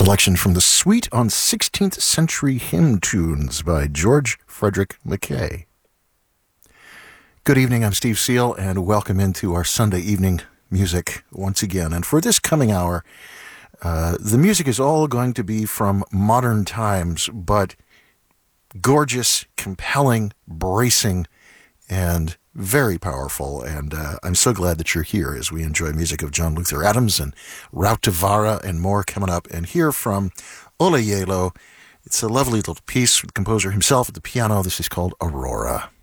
selection from the Suite on 16th Century Hymn Tunes by George Frederick Mackay. Good evening, I'm Steve Seal, and welcome into our Sunday evening music once again. And for this coming hour, the music is all going to be from modern times, but gorgeous, compelling, bracing, and very powerful. And I'm so glad that you're here as we enjoy music of John Luther Adams and Rautavaara and more coming up. And hear from Ola Yelo. It's a lovely little piece with the composer himself at the piano. This is called Aurora.